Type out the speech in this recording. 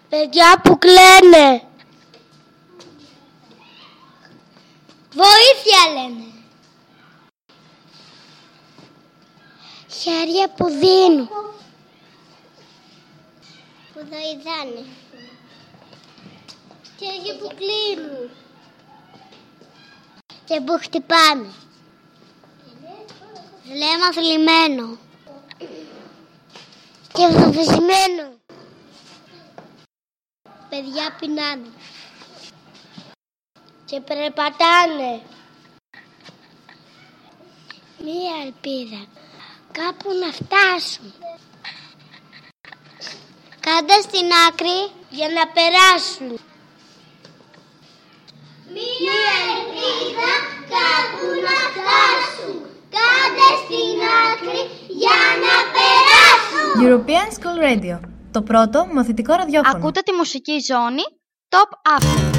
Παιδιά που κλαίνε. Βοήθεια λένε. Χέρια που δίνουν. Που βοηθάνε. Χέρια που κλείνουν. Και που χτυπάνε. Βλέμμα θλιμμένο. Και βαφισμένο. Παιδιά πεινάνε. Και περπατάνε. Μία ελπίδα. Κάπου να φτάσουν. Κάντε στην άκρη για να περάσουν. Μία ελπίδα κάπου να φτάσουν. Κάντε στην άκρη για να περάσουν. European School Radio. Το πρώτο μαθητικό ραδιόφωνο. Ακούτε τη μουσική ζώνη Top After.